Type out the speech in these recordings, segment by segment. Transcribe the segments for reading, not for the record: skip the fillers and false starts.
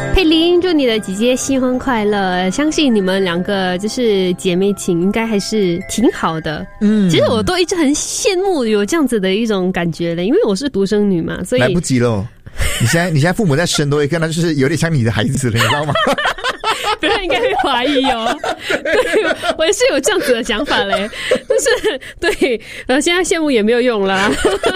佩玲，祝你的姐姐新婚快乐！相信你们两个就是姐妹情，应该还是挺好的。其实我都一直很羡慕有这样子的一种感觉的，因为我是独生女嘛，所以来不及了。你现在父母在生都会看到，就是有点像你的孩子了，你知道吗？ 别人应该会怀疑哦。对，我也是有这样子的想法嘞。就是对，现在羡慕也没有用啦。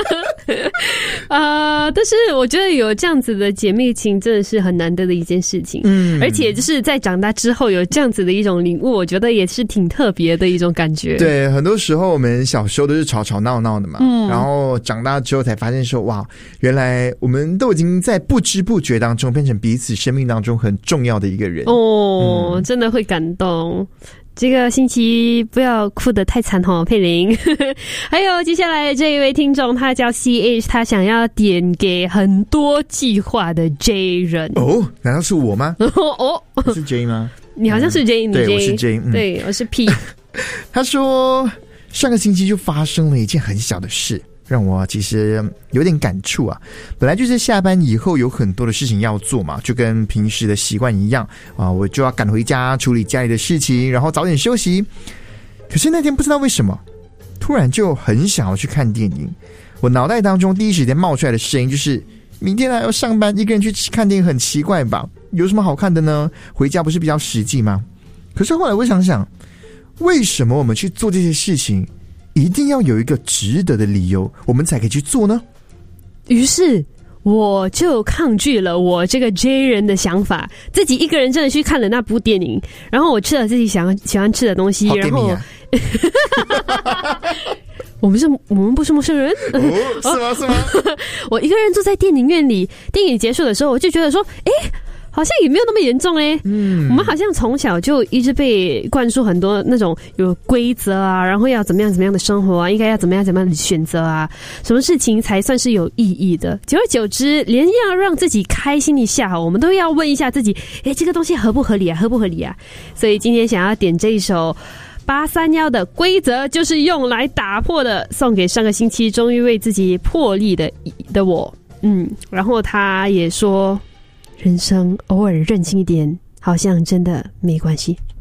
但是我觉得有这样子的姐妹情真的是很难得的一件事情。而且就是在长大之后有这样子的一种领悟，我觉得也是挺特别的一种感觉。 对，很多时候我们小时候都是吵吵闹闹的嘛，然后长大之后才发现说，哇，原来我们都已经在不知不觉当中变成彼此生命当中很重要的一个人。 真的会感动。这个星期不要哭得太惨哦，佩玲。还有接下来这一位听众，他叫 CH， 他想要点给很多计划的 J 人。 难道是我吗？是 J 吗？ 你好像是 J， 对，我是 J， 对，我是 P。 他说上个星期就发生了一件很小的事，让我其实有点感触啊。本来就是下班以后有很多的事情要做嘛，就跟平时的习惯一样啊，我就要赶回家处理家里的事情，然后早点休息。可是那天不知道为什么，突然就很想要去看电影。我脑袋当中第一时间冒出来的声音就是：明天还要上班，一个人去看电影很奇怪吧？有什么好看的呢？回家不是比较实际吗？可是后来我想想，为什么我们去做这些事情一定要有一个值得的理由，我们才可以去做呢？ 于是我就抗拒了我这个 J 人的想法，自己一个人真的去看了那部电影，然后我吃了自己喜欢吃的东西，然后我们不是陌生人。 是吗？ 我一个人坐在电影院里，电影结束的时候，我就觉得说，好像也没有那么严重嘞。我们好像从小就一直被灌输很多那种有规则啊，然后要怎么样的生活啊，应该要怎么样的选择啊，什么事情才算是有意义的。久而久之，连要让自己开心一下，我们都要问一下自己，这个东西合不合理啊？所以今天想要点这一首831的规则就是用来打破的，送给上个星期终于为自己破例的我。然后他也说，人生偶尔任性一点，好像真的没关系。